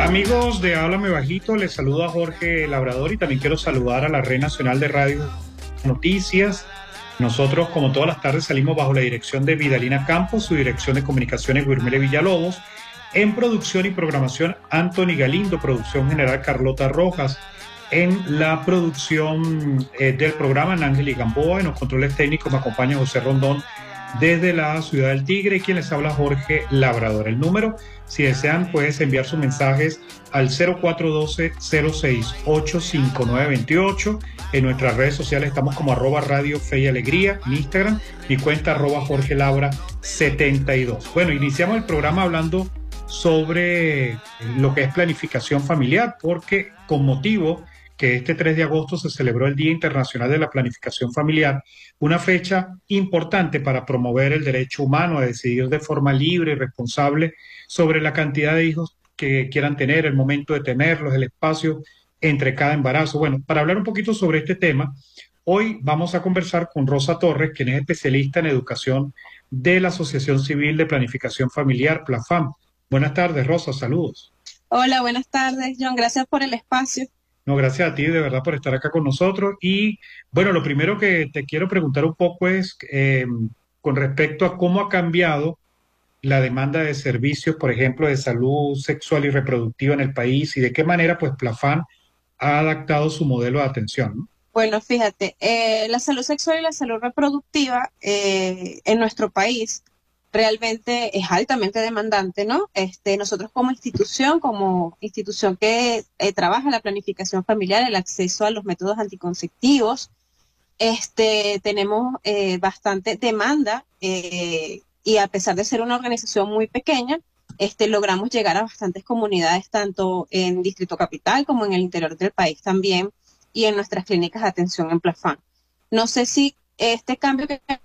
Amigos de Háblame Bajito, les saludo a Jorge Labrador y también quiero saludar a la Red Nacional de Radio Noticias. Nosotros, como todas las tardes, salimos bajo la dirección de Vidalina Campos, su dirección de comunicaciones Guirmele Villalobos, en producción y programación Anthony Galindo, producción general Carlota Rojas, en la producción del programa Ángel y Gamboa, en los controles técnicos me acompaña José Rondón desde la Ciudad del Tigre y quien les habla Jorge Labrador. El número, si desean, puedes enviar sus mensajes al 0412-068-5928. En nuestras redes sociales estamos como @Radio Fe y Alegría en Instagram, mi cuenta @Jorge Labra 72. Bueno, iniciamos el programa hablando sobre lo que es planificación familiar, porque con motivo que este 3 de agosto se celebró el Día Internacional de la Planificación Familiar, una fecha importante para promover el derecho humano a decidir de forma libre y responsable sobre la cantidad de hijos que quieran tener, el momento de tenerlos, el espacio entre cada embarazo. Bueno, para hablar un poquito sobre este tema, hoy vamos a conversar con Rosa Torres, quien es especialista en educación de la Asociación Civil de Planificación Familiar, PLAFAM. Buenas tardes, Rosa, saludos. Hola, buenas tardes, John. Gracias por el espacio. No, gracias a ti de verdad por estar acá con nosotros. Y bueno, lo primero que te quiero preguntar un poco es con respecto a cómo ha cambiado la demanda de servicios, por ejemplo, de salud sexual y reproductiva en el país y de qué manera pues Plafan ha adaptado su modelo de atención, ¿no? Bueno, fíjate, la salud sexual y la salud reproductiva en nuestro país realmente es altamente demandante, ¿no? Nosotros como institución que trabaja la planificación familiar, el acceso a los métodos anticonceptivos, tenemos bastante demanda y a pesar de ser una organización muy pequeña, logramos llegar a bastantes comunidades, tanto en Distrito Capital como en el interior del país también, y en nuestras clínicas de atención en Plafán. No sé si este cambio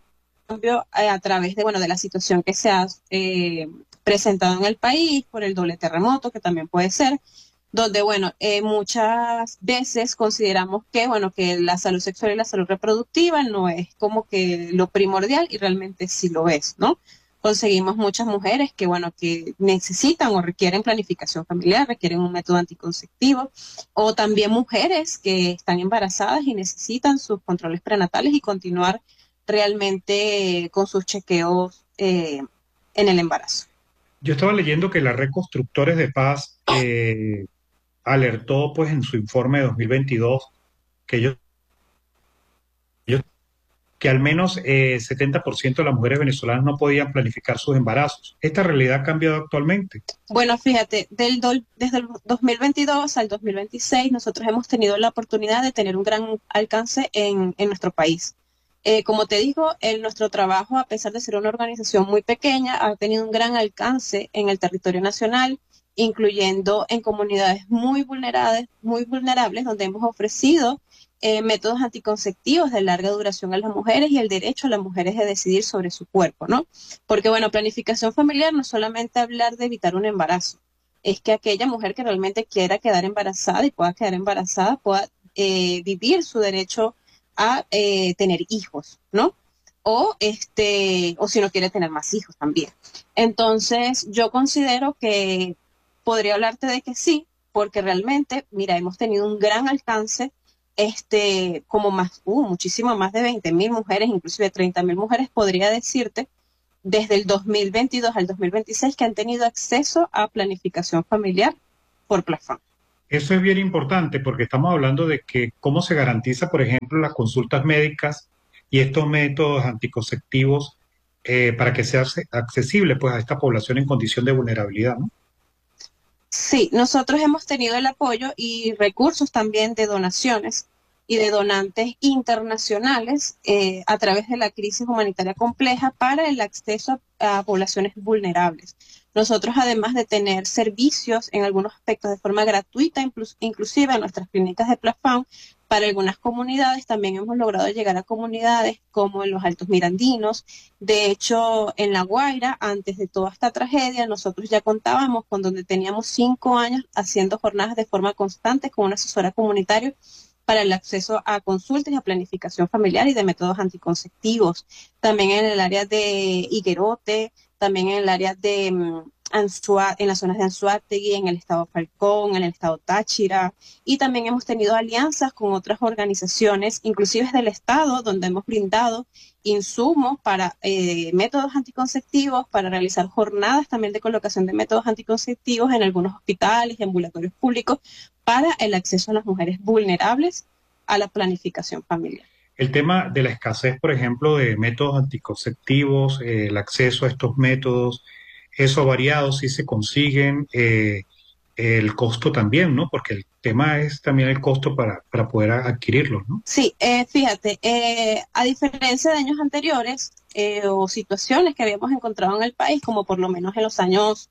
a través de, bueno, de la situación que se ha presentado en el país por el doble terremoto, que también puede ser, donde, bueno, muchas veces consideramos que, bueno, que la salud sexual y la salud reproductiva no es como que lo primordial y realmente sí lo es, ¿no? Conseguimos muchas mujeres que, bueno, que necesitan o requieren planificación familiar, requieren un método anticonceptivo, o también mujeres que están embarazadas y necesitan sus controles prenatales y continuar realmente con sus chequeos en el embarazo. Yo estaba leyendo que la Red Constructores de Paz alertó pues en su informe de 2022 que ellos que al menos 70% de las mujeres venezolanas no podían planificar sus embarazos. ¿Esta realidad ha cambiado actualmente? Bueno, fíjate, desde el 2022 al 2026 nosotros hemos tenido la oportunidad de tener un gran alcance en nuestro país. Como te digo, nuestro trabajo, a pesar de ser una organización muy pequeña, ha tenido un gran alcance en el territorio nacional, incluyendo en comunidades muy vulnerables, donde hemos ofrecido métodos anticonceptivos de larga duración a las mujeres y el derecho a las mujeres de decidir sobre su cuerpo, ¿no? Porque, bueno, planificación familiar no es solamente hablar de evitar un embarazo, es que aquella mujer que realmente quiera quedar embarazada y pueda quedar embarazada pueda vivir su derecho a tener hijos, ¿no? O si no quiere tener más hijos también. Entonces, yo considero que podría hablarte de que sí, porque realmente, mira, hemos tenido un gran alcance, como muchísimo más de 20.000 mujeres, inclusive 30.000 mujeres, podría decirte, desde el 2022 al 2026, que han tenido acceso a planificación familiar por Plafam. Eso es bien importante porque estamos hablando de que cómo se garantiza, por ejemplo, las consultas médicas y estos métodos anticonceptivos para que sea accesible pues, a esta población en condición de vulnerabilidad, ¿no? Sí, nosotros hemos tenido el apoyo y recursos también de donaciones y de donantes internacionales a través de la crisis humanitaria compleja para el acceso a poblaciones vulnerables. Nosotros, además de tener servicios en algunos aspectos de forma gratuita, inclusive en nuestras clínicas de Plafam, para algunas comunidades también hemos logrado llegar a comunidades como en los Altos Mirandinos. De hecho, en La Guaira, antes de toda esta tragedia, nosotros ya contábamos con donde teníamos 5 años haciendo jornadas de forma constante con una asesora comunitaria para el acceso a consultas y a planificación familiar y de métodos anticonceptivos. También en el área de Higuerote, también en el área En las zonas de Anzoátegui, en el estado Falcón, en el estado Táchira, y también hemos tenido alianzas con otras organizaciones, inclusive del estado, donde hemos brindado insumos para métodos anticonceptivos, para realizar jornadas también de colocación de métodos anticonceptivos en algunos hospitales y ambulatorios públicos para el acceso a las mujeres vulnerables a la planificación familiar. El tema de la escasez, por ejemplo, de métodos anticonceptivos, el acceso a estos métodos, eso ha variado, si se consiguen, el costo también, ¿no? Porque el tema es también el costo para poder adquirirlos, ¿no? Sí, fíjate, a diferencia de años anteriores o situaciones que habíamos encontrado en el país, como por lo menos en los años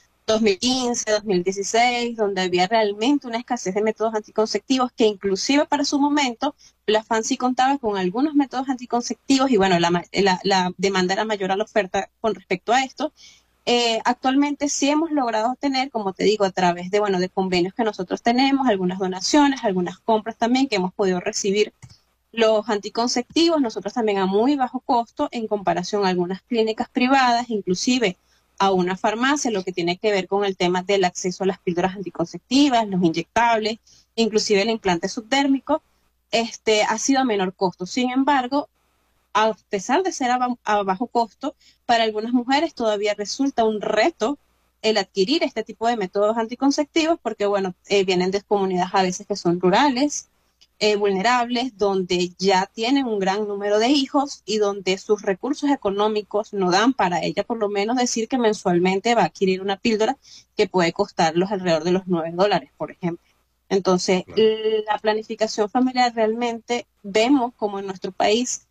2015, 2016, donde había realmente una escasez de métodos anticonceptivos, que inclusive para su momento la FANSI contaba con algunos métodos anticonceptivos y bueno, la demanda era mayor a la oferta con respecto a esto. Actualmente sí hemos logrado tener, como te digo, a través de, bueno, de convenios que nosotros tenemos, algunas donaciones, algunas compras también que hemos podido recibir los anticonceptivos, nosotros también a muy bajo costo en comparación a algunas clínicas privadas, inclusive a una farmacia, lo que tiene que ver con el tema del acceso a las píldoras anticonceptivas, los inyectables, inclusive el implante subdérmico, ha sido a menor costo. Sin embargo, a pesar de ser a bajo costo, para algunas mujeres todavía resulta un reto el adquirir este tipo de métodos anticonceptivos porque, bueno, vienen de comunidades a veces que son rurales, vulnerables, donde ya tienen un gran número de hijos y donde sus recursos económicos no dan para ella por lo menos decir que mensualmente va a adquirir una píldora que puede costarlos alrededor de los $9, por ejemplo. Entonces, claro, la planificación familiar realmente vemos como en nuestro país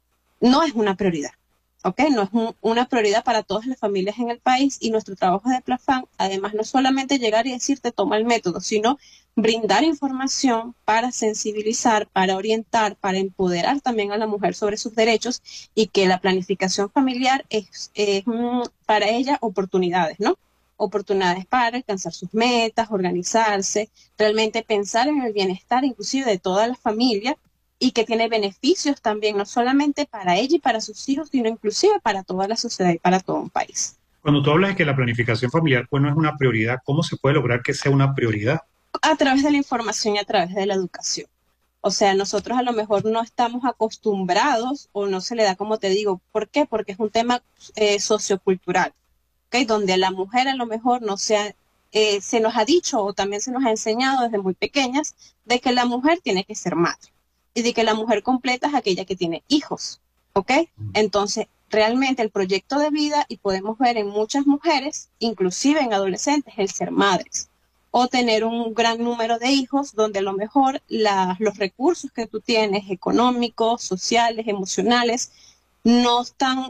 no es una prioridad, ¿ok? No es una prioridad para todas las familias en el país y nuestro trabajo de Plafan, además, no es solamente llegar y decirte toma el método, sino brindar información para sensibilizar, para orientar, para empoderar también a la mujer sobre sus derechos y que la planificación familiar es para ella oportunidades, ¿no? Oportunidades para alcanzar sus metas, organizarse, realmente pensar en el bienestar inclusive de toda la familia y que tiene beneficios también, no solamente para ella y para sus hijos, sino inclusive para toda la sociedad y para todo un país. Cuando tú hablas de que la planificación familiar pues no es una prioridad, ¿cómo se puede lograr que sea una prioridad? A través de la información y a través de la educación. O sea, nosotros a lo mejor no estamos acostumbrados o no se le da, como te digo, ¿por qué? Porque es un tema sociocultural, ¿okay? Donde a la mujer a lo mejor no se nos ha dicho o también se nos ha enseñado desde muy pequeñas de que la mujer tiene que ser madre y de que la mujer completa es aquella que tiene hijos, ¿ok? Entonces, realmente el proyecto de vida, y podemos ver en muchas mujeres, inclusive en adolescentes, el ser madres o tener un gran número de hijos donde a lo mejor los recursos que tú tienes, económicos, sociales, emocionales, no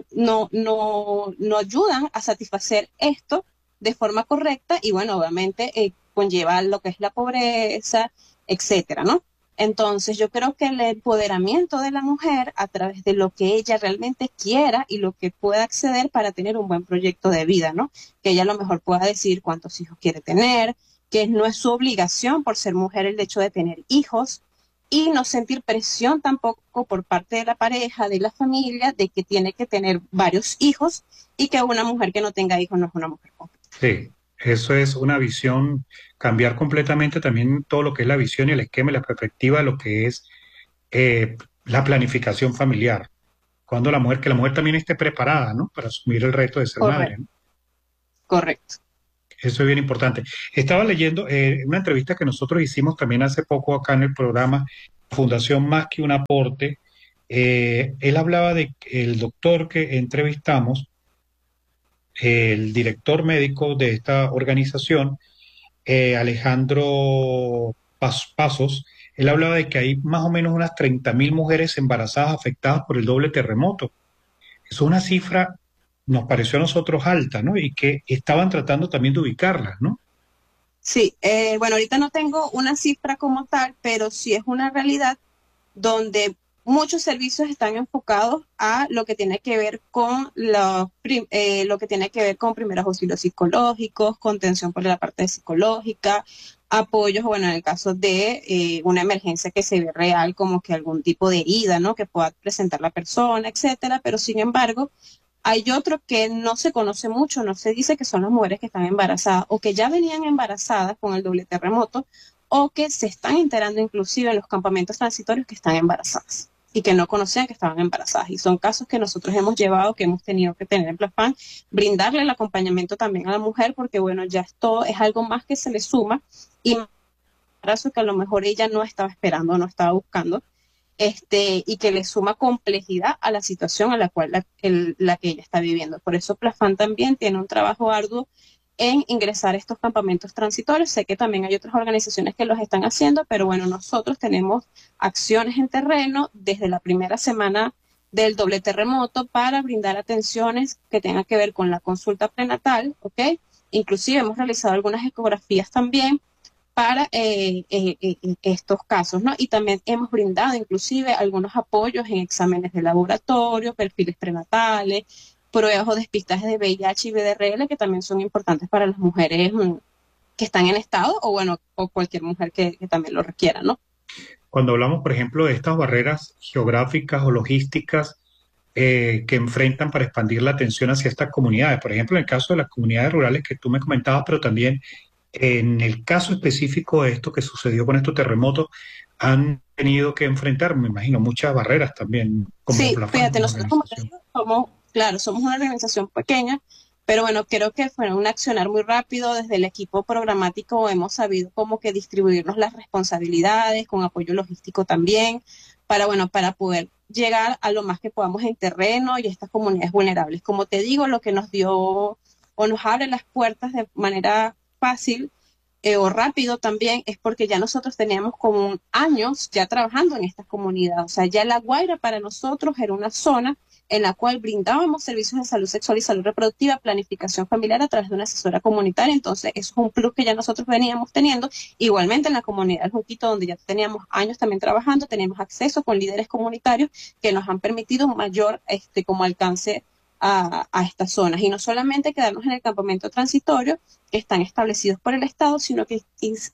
ayudan a satisfacer esto de forma correcta y bueno, obviamente conlleva lo que es la pobreza, etcétera, ¿no? Entonces yo creo que el empoderamiento de la mujer a través de lo que ella realmente quiera y lo que pueda acceder para tener un buen proyecto de vida, ¿no? Que ella a lo mejor pueda decir cuántos hijos quiere tener, que no es su obligación por ser mujer el hecho de tener hijos y no sentir presión tampoco por parte de la pareja, de la familia, de que tiene que tener varios hijos y que una mujer que no tenga hijos no es una mujer completa. Sí, eso es una visión, cambiar completamente también todo lo que es la visión y el esquema y la perspectiva de lo que es la planificación familiar. Cuando que la mujer también esté preparada, ¿no? Para asumir el reto de ser madre, ¿no? Correcto. Eso es bien importante. Estaba leyendo una entrevista que nosotros hicimos también hace poco acá en el programa Fundación Más que un Aporte. Él hablaba de que el doctor que entrevistamos, el director médico de esta organización, Alejandro Pasos, él hablaba de que hay más o menos unas 30.000 mujeres embarazadas afectadas por el doble terremoto. Es una cifra, nos pareció a nosotros alta, ¿no? Y que estaban tratando también de ubicarlas, ¿no? Sí, bueno, ahorita no tengo una cifra como tal, pero sí es una realidad donde muchos servicios están enfocados a lo que tiene que ver con lo que tiene que ver con primeros auxilios psicológicos, contención por la parte psicológica, apoyos, bueno, en el caso de una emergencia que se ve real, como que algún tipo de herida, ¿no? Que pueda presentar la persona, etcétera, pero sin embargo, Hay otro que no se conoce mucho, no se dice que son las mujeres que están embarazadas o que ya venían embarazadas con el doble terremoto o que se están enterando inclusive en los campamentos transitorios que están embarazadas y que no conocían que estaban embarazadas. Y son casos que nosotros hemos llevado, que hemos tenido que tener en Plan, brindarle el acompañamiento también a la mujer, porque bueno, ya esto es algo más que se le suma y un embarazo que a lo mejor ella no estaba esperando, no estaba buscando, y que le suma complejidad a la situación a la cual la que ella está viviendo. Por eso Plafan también tiene un trabajo arduo en ingresar a estos campamentos transitorios. Sé que también hay otras organizaciones que los están haciendo, pero bueno, nosotros tenemos acciones en terreno desde la primera semana del doble terremoto para brindar atenciones que tengan que ver con la consulta prenatal, ¿ok? Inclusive hemos realizado algunas ecografías también para estos casos, ¿no? Y también hemos brindado inclusive algunos apoyos en exámenes de laboratorio, perfiles prenatales, pruebas o despistajes de VIH y VDRL, que también son importantes para las mujeres que están en estado, o bueno, o cualquier mujer que también lo requiera, ¿no? Cuando hablamos, por ejemplo, de estas barreras geográficas o logísticas que enfrentan para expandir la atención hacia estas comunidades, por ejemplo, en el caso de las comunidades rurales que tú me comentabas, pero también en el caso específico de esto que sucedió con estos terremotos, han tenido que enfrentar, me imagino, muchas barreras también como Sí, Plafan, fíjate, como nosotros como te organización. digo, somos, claro, somos una organización pequeña, pero bueno, creo que fue un accionar muy rápido. Desde el equipo programático hemos sabido como que distribuirnos las responsabilidades, con apoyo logístico también, para, bueno, para poder llegar a lo más que podamos en terreno y a estas comunidades vulnerables. Como te digo, lo que nos dio o nos abre las puertas de manera fácil o rápido también es porque ya nosotros teníamos como años ya trabajando en estas comunidades. O sea, ya La Guaira para nosotros era una zona en la cual brindábamos servicios de salud sexual y salud reproductiva, planificación familiar a través de una asesora comunitaria. Entonces, eso es un plus que ya nosotros veníamos teniendo. Igualmente en la comunidad del Junquito, donde ya teníamos años también trabajando, teníamos acceso con líderes comunitarios que nos han permitido un mayor como alcance a estas zonas. Y no solamente quedarnos en el campamento transitorio, que están establecidos por el Estado, sino que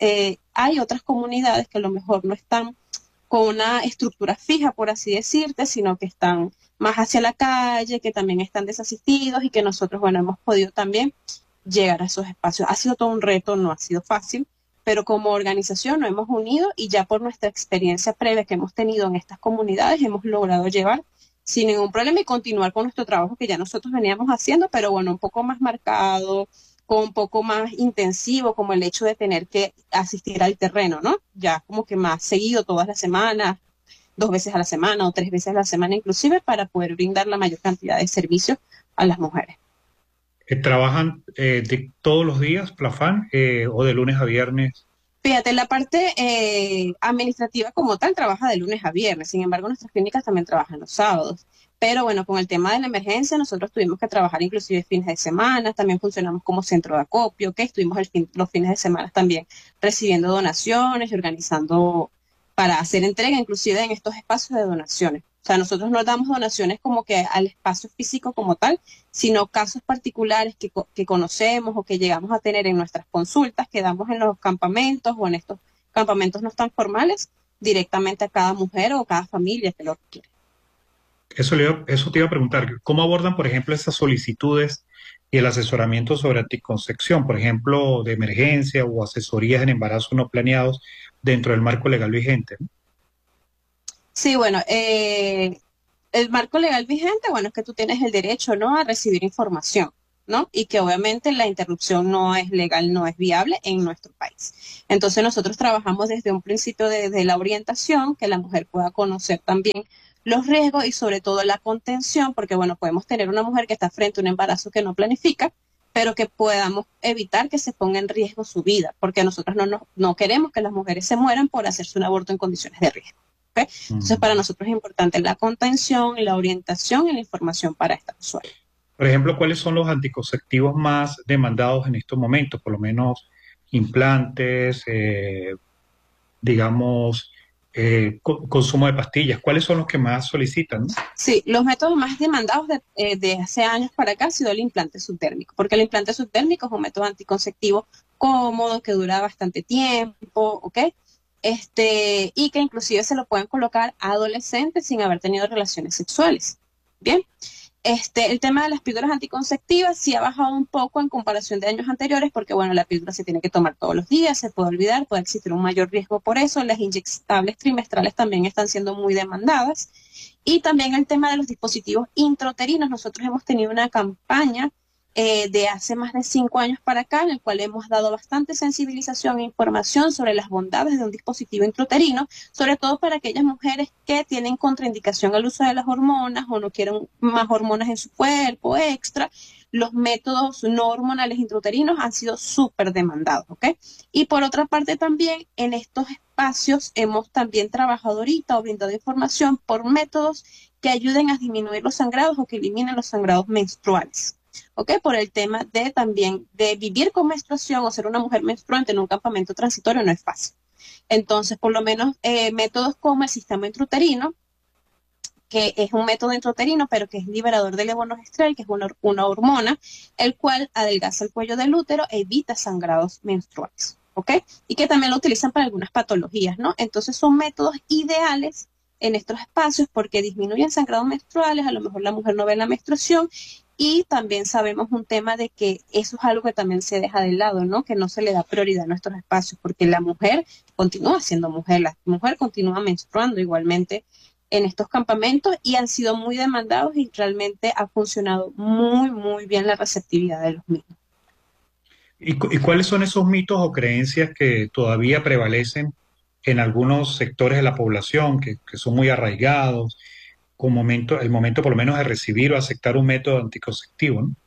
hay otras comunidades que a lo mejor no están con una estructura fija, por así decirte, sino que están más hacia la calle, que también están desasistidos y que nosotros, bueno, hemos podido también llegar a esos espacios. Ha sido todo un reto, no ha sido fácil, pero como organización nos hemos unido y ya por nuestra experiencia previa que hemos tenido en estas comunidades hemos logrado llevar sin ningún problema y continuar con nuestro trabajo que ya nosotros veníamos haciendo, pero bueno, un poco más marcado, con un poco más intensivo, como el hecho de tener que asistir al terreno, ¿no? Ya como que más seguido todas las semanas, 2 veces a la semana o 3 veces a la semana inclusive, para poder brindar la mayor cantidad de servicios a las mujeres. ¿Trabajan de todos los días, Plafan, o de lunes a viernes? Fíjate, la parte administrativa como tal trabaja de lunes a viernes, sin embargo nuestras clínicas también trabajan los sábados. Pero bueno, con el tema de la emergencia nosotros tuvimos que trabajar inclusive fines de semana, también funcionamos como centro de acopio, que estuvimos los fines de semana también recibiendo donaciones y organizando para hacer entrega inclusive en estos espacios de donaciones. O sea, nosotros no damos donaciones como que al espacio físico como tal, sino casos particulares que conocemos o que llegamos a tener en nuestras consultas que damos en los campamentos o en estos campamentos no tan formales, directamente a cada mujer o cada familia que lo requiere. Eso te iba a preguntar, ¿cómo abordan, por ejemplo, esas solicitudes y el asesoramiento sobre anticoncepción, por ejemplo, de emergencia o asesorías en embarazos no planeados dentro del marco legal vigente, ¿no? Sí, bueno, el marco legal vigente, bueno, es que tú tienes el derecho, ¿no?, a recibir información, ¿no? Y que obviamente la interrupción no es legal, no es viable en nuestro país. Entonces nosotros trabajamos desde un principio desde la orientación, que la mujer pueda conocer también los riesgos y sobre todo la contención, porque bueno, podemos tener una mujer que está frente a un embarazo que no planifica, pero que podamos evitar que se ponga en riesgo su vida, porque nosotros no queremos que las mujeres se mueran por hacerse un aborto en condiciones de riesgo. ¿Okay? Entonces, para nosotros es importante la contención, la orientación y la información para esta usuaria. Por ejemplo, ¿cuáles son los anticonceptivos más demandados en estos momentos? Por lo menos implantes, digamos, consumo de pastillas. ¿Cuáles son los que más solicitan, no? Sí, los métodos más demandados de hace años para acá ha sido el implante subdérmico, porque el implante subdérmico es un método anticonceptivo cómodo, que dura bastante tiempo, ¿ok? Y que inclusive se lo pueden colocar a adolescentes sin haber tenido relaciones sexuales. Bien, El tema de las píldoras anticonceptivas sí ha bajado un poco en comparación de años anteriores porque, bueno, la píldora se tiene que tomar todos los días, se puede olvidar, puede existir un mayor riesgo por eso. Las inyectables trimestrales también están siendo muy demandadas. Y también el tema de los dispositivos intrauterinos. Nosotros hemos tenido una campaña de hace más de 5 años para acá, en el cual hemos dado bastante sensibilización e información sobre las bondades de un dispositivo intrauterino, sobre todo para aquellas mujeres que tienen contraindicación al uso de las hormonas o no quieren más hormonas en su cuerpo extra. Los métodos no hormonales intrauterinos han sido súper demandados, ¿ok? Y por otra parte también en estos espacios hemos también trabajado ahorita o brindado información por métodos que ayuden a disminuir los sangrados o que eliminen los sangrados menstruales. ¿Ok? Por el tema de también de vivir con menstruación o ser una mujer menstruante en un campamento transitorio no es fácil. Entonces, por lo menos métodos como el sistema intrauterino, que es un método intrauterino, pero que es liberador de levonorgestrel, que es una hormona, el cual adelgaza el cuello del útero e evita sangrados menstruales. ¿Ok? Y que también lo utilizan para algunas patologías, ¿no? Entonces, son métodos ideales en estos espacios porque disminuyen sangrados menstruales, a lo mejor la mujer no ve la menstruación. Y también sabemos un tema de que eso es algo que también se deja de lado, ¿no? Que no se le da prioridad a nuestros espacios, porque la mujer continúa siendo mujer, la mujer continúa menstruando igualmente en estos campamentos y han sido muy demandados y realmente ha funcionado muy, muy bien la receptividad de los mismos. ¿Y cuáles son esos mitos o creencias que todavía prevalecen en algunos sectores de la población que son muy arraigados, como el momento por lo menos de recibir o aceptar un método anticonceptivo, ¿no?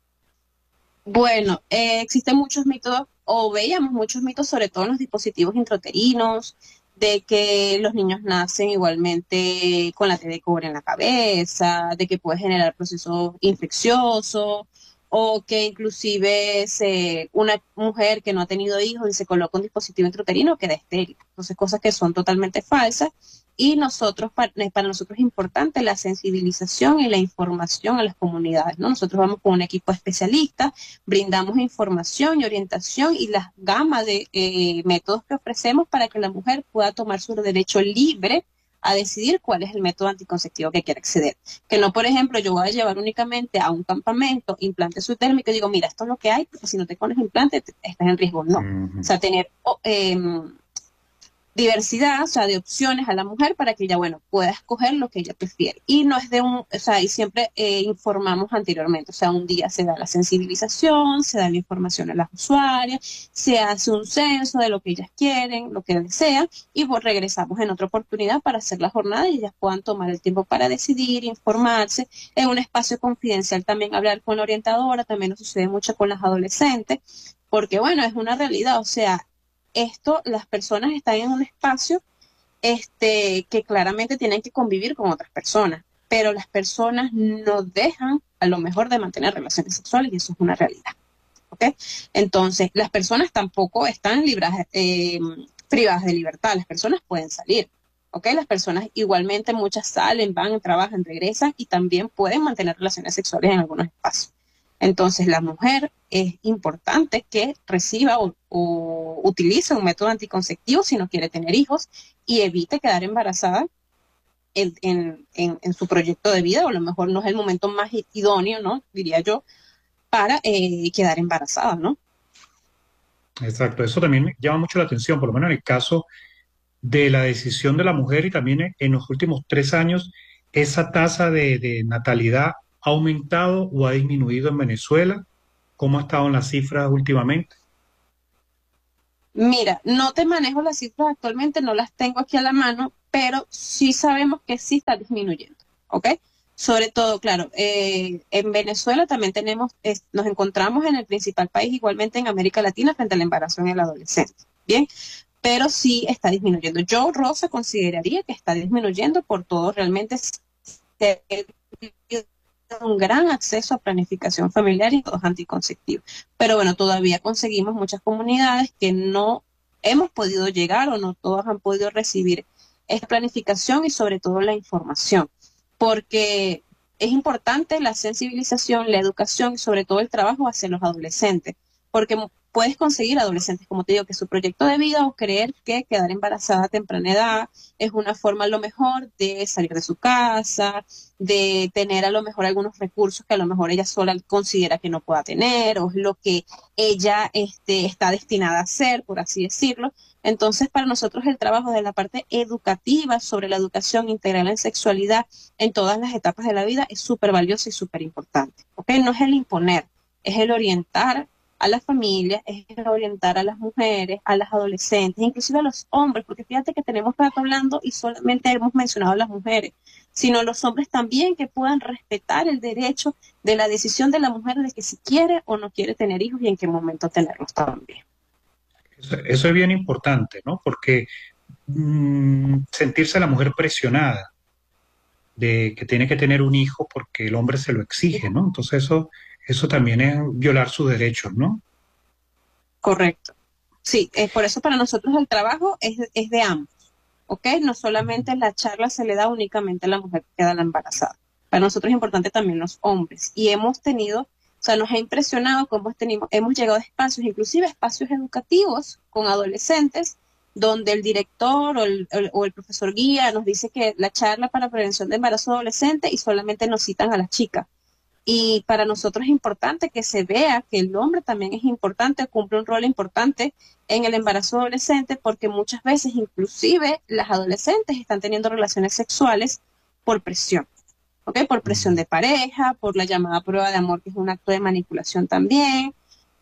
Bueno, existen muchos mitos, o veíamos muchos mitos, sobre todo en los dispositivos intrauterinos, de que los niños nacen igualmente con la T de cobre en la cabeza, de que puede generar procesos infecciosos, o que inclusive una mujer que no ha tenido hijos y se coloca un dispositivo intrauterino queda estéril. Entonces, cosas que son totalmente falsas. Y nosotros, para nosotros es importante la sensibilización y la información a las comunidades, ¿no? Nosotros vamos con un equipo especialista, brindamos información y orientación y la gama de métodos que ofrecemos para que la mujer pueda tomar su derecho libre a decidir cuál es el método anticonceptivo que quiere acceder. Que no, por ejemplo, yo voy a llevar únicamente a un campamento implante subdérmico y digo, mira, esto es lo que hay, porque si no te pones implante estás en riesgo. No. O sea, tener diversidad, o sea, de opciones a la mujer para que ella, bueno, pueda escoger lo que ella prefiere. Y no es o sea, y siempre informamos anteriormente, o sea, un día se da la sensibilización, se da la información a las usuarias, se hace un censo de lo que ellas quieren, lo que desean, y pues regresamos en otra oportunidad para hacer la jornada y ellas puedan tomar el tiempo para decidir, informarse, en un espacio confidencial también hablar con la orientadora, también nos sucede mucho con las adolescentes, porque bueno, es una realidad, o sea, las personas están en un espacio que claramente tienen que convivir con otras personas, pero las personas no dejan a lo mejor de mantener relaciones sexuales y eso es una realidad. ¿Ok? Entonces, las personas tampoco están privadas de libertad, las personas pueden salir. ¿Ok? Las personas igualmente muchas salen, van, trabajan, regresan y también pueden mantener relaciones sexuales en algunos espacios. Entonces, la mujer es importante que reciba o utilice un método anticonceptivo si no quiere tener hijos y evite quedar embarazada en su proyecto de vida, o a lo mejor no es el momento más idóneo, ¿no? Diría yo, para quedar embarazada, ¿no? Exacto, eso también me llama mucho la atención, por lo menos en el caso de la decisión de la mujer y también en los últimos 3 años, esa tasa de natalidad ha aumentado o ha disminuido en Venezuela. ¿Cómo han estado en las cifras últimamente? Mira, no te manejo las cifras actualmente, no las tengo aquí a la mano, pero sí sabemos que sí está disminuyendo, ¿ok? Sobre todo, claro, en Venezuela también nos encontramos en el principal país, igualmente en América Latina, frente al embarazo en el adolescente, ¿bien? Pero sí está disminuyendo. Yo, Rosa, consideraría que está disminuyendo por todo realmente un gran acceso a planificación familiar y todos anticonceptivos. Pero bueno, todavía conseguimos muchas comunidades que no hemos podido llegar o no todos han podido recibir esta planificación y sobre todo la información, porque es importante la sensibilización, la educación y sobre todo el trabajo hacia los adolescentes, porque puedes conseguir adolescentes, como te digo, que su proyecto de vida o creer que quedar embarazada a temprana edad es una forma a lo mejor de salir de su casa, de tener a lo mejor algunos recursos que a lo mejor ella sola considera que no pueda tener, o es lo que ella está destinada a hacer, por así decirlo. Entonces, para nosotros el trabajo de la parte educativa sobre la educación integral en sexualidad en todas las etapas de la vida es súper valioso y súper importante. ¿Ok? No es el imponer, es el orientar a las familias, es el orientar a las mujeres, a las adolescentes, inclusive a los hombres, porque fíjate que tenemos rato hablando y solamente hemos mencionado a las mujeres, sino los hombres también que puedan respetar el derecho de la decisión de la mujer de que si quiere o no quiere tener hijos y en qué momento tenerlos también. Eso es bien importante, ¿no? Porque sentirse la mujer presionada de que tiene que tener un hijo porque el hombre se lo exige, ¿no? Entonces eso también es violar sus derechos, ¿no? Correcto. Sí, por eso para nosotros el trabajo es de ambos, ¿ok? No solamente la charla se le da únicamente a la mujer que queda la embarazada. Para nosotros es importante también los hombres. Y hemos tenido, o sea, nos ha impresionado cómo hemos llegado a espacios, inclusive espacios educativos con adolescentes, donde el director o el profesor guía nos dice que la charla para prevención de embarazo adolescente y solamente nos citan a las chicas. Y para nosotros es importante que se vea que el hombre también es importante, cumple un rol importante en el embarazo adolescente, porque muchas veces inclusive las adolescentes están teniendo relaciones sexuales por presión, ¿ok? Por presión de pareja, por la llamada prueba de amor, que es un acto de manipulación también,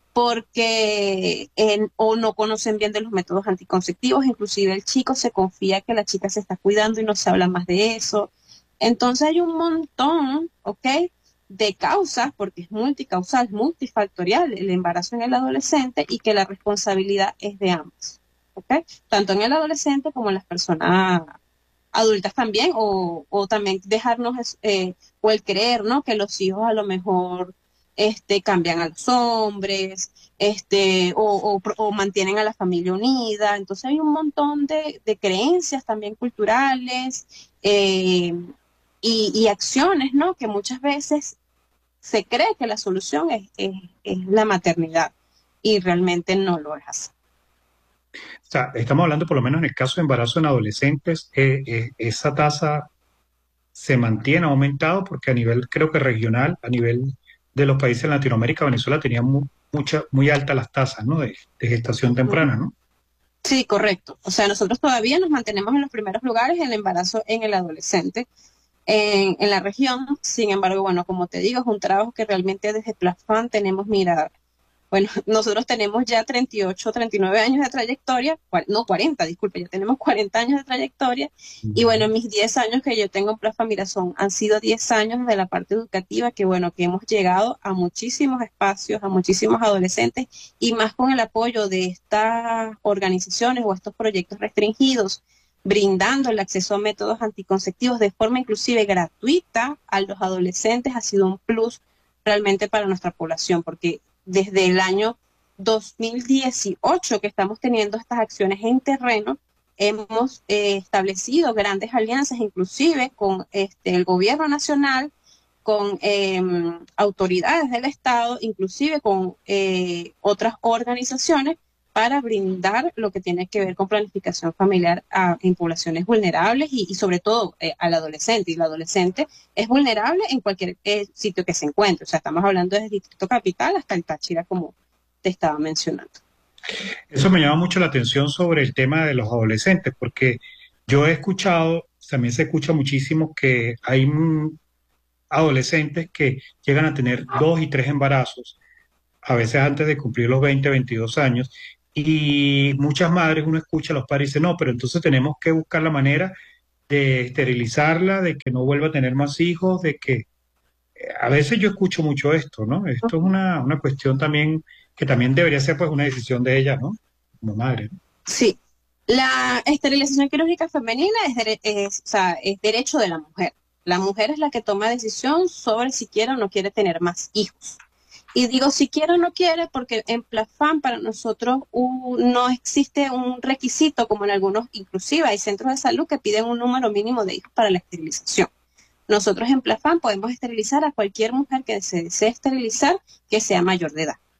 porque o no conocen bien de los métodos anticonceptivos, inclusive el chico se confía que la chica se está cuidando y no se habla más de eso. Entonces hay un montón, ¿ok?, de causas, porque es multicausal, es multifactorial el embarazo en el adolescente y que la responsabilidad es de ambos, ¿ok? Tanto en el adolescente como en las personas adultas también, o también dejarnos, o el creer, ¿no?, que los hijos a lo mejor cambian a los hombres, o mantienen a la familia unida. Entonces hay un montón de creencias también culturales, y acciones, ¿no?, que muchas veces se cree que la solución es la maternidad y realmente no lo es así. O sea, estamos hablando por lo menos en el caso de embarazo en adolescentes, esa tasa se mantiene, ha aumentado porque a nivel, creo que regional, a nivel de los países de Latinoamérica, Venezuela tenía muy altas las tasas, ¿no? De gestación temprana, ¿no? Sí, correcto. O sea, nosotros todavía nos mantenemos en los primeros lugares en el embarazo en el adolescente en la región. Sin embargo, bueno, como te digo, es un trabajo que realmente desde Plafan tenemos mirada. Bueno, nosotros tenemos ya 38, 39 años de trayectoria, no 40, disculpe, ya tenemos 40 años de trayectoria. Y bueno, mis 10 años que yo tengo en Plaza Mirazón han sido 10 años de la parte educativa, que bueno, que hemos llegado a muchísimos espacios, a muchísimos adolescentes, y más con el apoyo de estas organizaciones o estos proyectos restringidos, brindando el acceso a métodos anticonceptivos de forma inclusive gratuita a los adolescentes, ha sido un plus realmente para nuestra población, porque desde el año 2018 que estamos teniendo estas acciones en terreno, hemos establecido grandes alianzas, inclusive con el gobierno nacional, con autoridades del Estado, inclusive con otras organizaciones, para brindar lo que tiene que ver con planificación familiar en poblaciones vulnerables y sobre todo al adolescente. Y el adolescente es vulnerable en cualquier sitio que se encuentre. O sea, estamos hablando desde el Distrito Capital hasta el Táchira, como te estaba mencionando. Eso me llama mucho la atención sobre el tema de los adolescentes, porque yo he escuchado, también se escucha muchísimo que hay adolescentes que llegan a tener 2 y 3 embarazos, a veces antes de cumplir los 20, 22 años, y muchas madres, uno escucha a los padres y dice, no, pero entonces tenemos que buscar la manera de esterilizarla, de que no vuelva a tener más hijos, de que a veces yo escucho mucho esto, ¿no? Esto es una cuestión también que también debería ser pues una decisión de ella, ¿no? Como madre, ¿no? Sí, la esterilización quirúrgica femenina o sea, es derecho de la mujer. La mujer es la que toma decisión sobre si quiere o no quiere tener más hijos. Y digo si quiere o no quiere porque en Plafam para nosotros no existe un requisito como en algunos, inclusive hay centros de salud que piden un número mínimo de hijos para la esterilización. Nosotros en Plafam podemos esterilizar a cualquier mujer que se desee esterilizar que sea mayor de edad.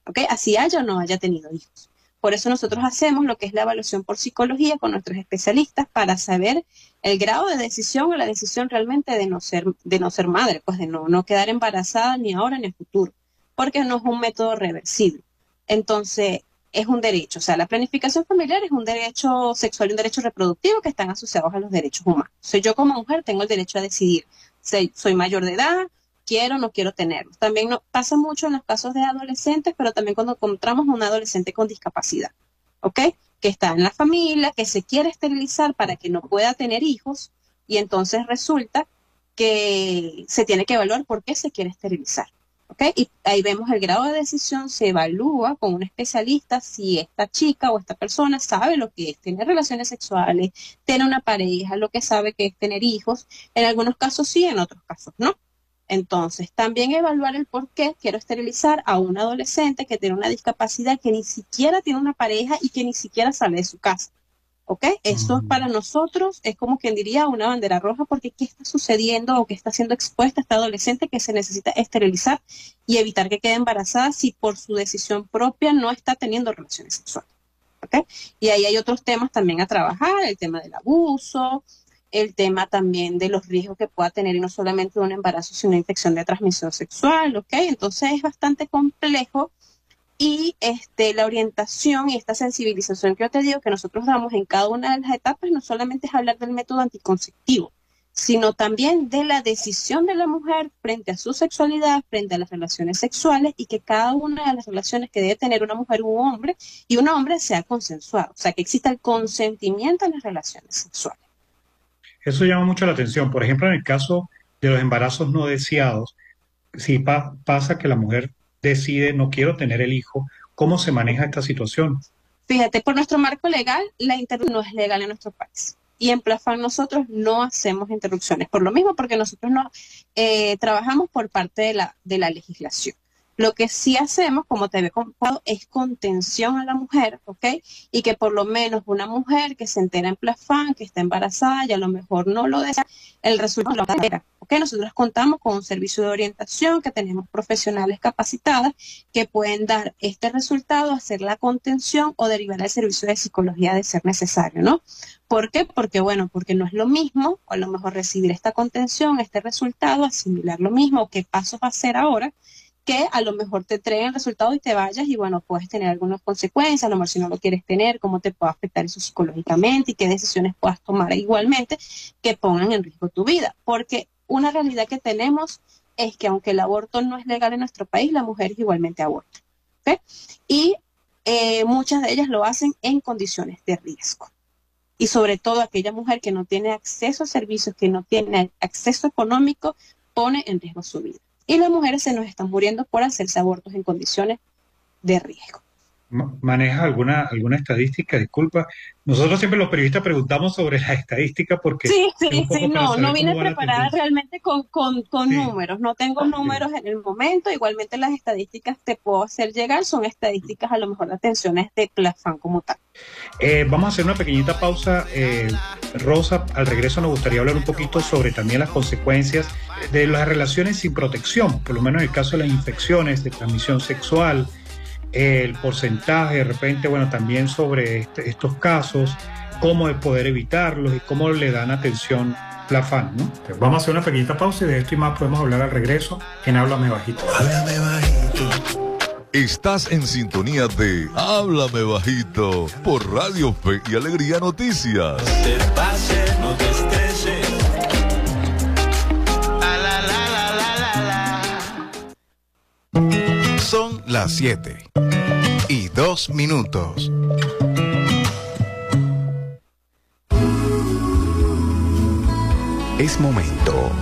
¿ok? Así haya o no haya tenido hijos. Por eso nosotros hacemos lo que es la evaluación por psicología con nuestros especialistas para saber el grado de decisión o la decisión realmente de no ser madre, pues de no quedar embarazada ni ahora ni en el futuro, porque no es un método reversible. Entonces, es un derecho. O sea, la planificación familiar es un derecho sexual y un derecho reproductivo que están asociados a los derechos humanos. O sea, yo como mujer tengo el derecho a decidir si soy mayor de edad, quiero o no quiero tenerlo. También pasa mucho en los casos de adolescentes, pero también cuando encontramos un adolescente con discapacidad, ¿ok? Que está en la familia, que se quiere esterilizar para que no pueda tener hijos, y entonces resulta que se tiene que evaluar por qué se quiere esterilizar, ¿ok? Y ahí vemos el grado de decisión, se evalúa con un especialista si esta chica o esta persona sabe lo que es tener relaciones sexuales, tener una pareja, lo que sabe que es tener hijos. En algunos casos sí, en otros casos no. Entonces, también evaluar el por qué quiero esterilizar a un adolescente que tiene una discapacidad, que ni siquiera tiene una pareja y que ni siquiera sale de su casa, ¿ok? Eso para nosotros es como quien diría una bandera roja, porque ¿qué está sucediendo o qué está siendo expuesta esta adolescente que se necesita esterilizar y evitar que quede embarazada si por su decisión propia no está teniendo relaciones sexuales? ¿Ok? Y ahí hay otros temas también a trabajar, el tema del abuso, el tema también de los riesgos que pueda tener, y no solamente un embarazo, sino una infección de transmisión sexual, ¿ok? Entonces es bastante complejo, y la orientación y esta sensibilización que yo te digo que nosotros damos en cada una de las etapas no solamente es hablar del método anticonceptivo, sino también de la decisión de la mujer frente a su sexualidad, frente a las relaciones sexuales, y que cada una de las relaciones que debe tener una mujer u un hombre, y un hombre, sea consensuado, o sea, que exista el consentimiento en las relaciones sexuales. Eso llama mucho la atención. Por ejemplo, en el caso de los embarazos no deseados, si pasa que la mujer decide no quiero tener el hijo, ¿cómo se maneja esta situación? Fíjate, por nuestro marco legal, la interrupción no es legal en nuestro país. Y en Plafan nosotros no hacemos interrupciones. Por lo mismo, porque nosotros no trabajamos por parte de la legislación. Lo que sí hacemos, como te había contado, es contención a la mujer, ¿ok? Y que por lo menos una mujer que se entera en Plafan, que está embarazada y a lo mejor no lo desea, el resultado lo espera, ¿ok? Nosotros contamos con un servicio de orientación, que tenemos profesionales capacitadas que pueden dar este resultado, hacer la contención o derivar al servicio de psicología de ser necesario, ¿no? ¿Por qué? Porque no es lo mismo, o a lo mejor recibir esta contención, este resultado, asimilar lo mismo, o qué pasos hacer ahora, que a lo mejor te entreguen el resultado y te vayas y bueno, puedes tener algunas consecuencias, a lo mejor si no lo quieres tener, cómo te puede afectar eso psicológicamente y qué decisiones puedas tomar igualmente que pongan en riesgo tu vida. Porque una realidad que tenemos es que aunque el aborto no es legal en nuestro país, las mujeres igualmente abortan, ¿okay? Y muchas de ellas lo hacen en condiciones de riesgo. Y sobre todo aquella mujer que no tiene acceso a servicios, que no tiene acceso económico, pone en riesgo su vida. Y las mujeres se nos están muriendo por hacerse abortos en condiciones de riesgo. ¿Maneja alguna estadística? Disculpa. Nosotros siempre los periodistas preguntamos sobre las estadísticas porque... Sí, no vine preparada realmente con sí, números. No tengo números en el momento. Igualmente las estadísticas te puedo hacer llegar. Son estadísticas a lo mejor de atenciones de Plafan como tal. Vamos a hacer una pequeñita pausa. Rosa, al regreso nos gustaría hablar un poquito sobre también las consecuencias de las relaciones sin protección, por lo menos en el caso de las infecciones de transmisión sexual, el porcentaje de repente, bueno, también sobre estos casos, cómo es poder evitarlos y cómo le dan atención Plafan, ¿no? Vamos a hacer una pequeñita pausa y de esto y más podemos hablar al regreso en Háblame Bajito. Háblame Bajito. Estás en sintonía de Háblame Bajito por Radio Fe y Alegría Noticias. No te pases, no te estreses. Son las 7:02. Es momento